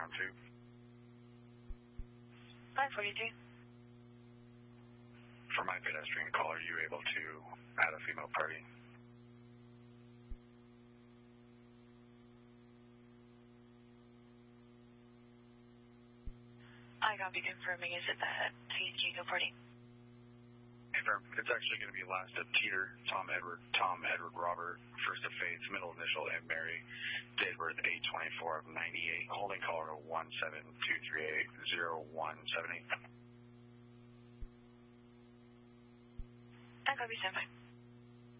ground 2. 543. For my pedestrian call, are you able to add a female party? I copy, confirming. Is it that Tango party? Confirm. It's actually going to be last of Peter, Tom Edward, Robert, first of Faith, middle initial, and Mary. Date of birth 8/24 of 98. Holding caller 172380178. I copy, standby.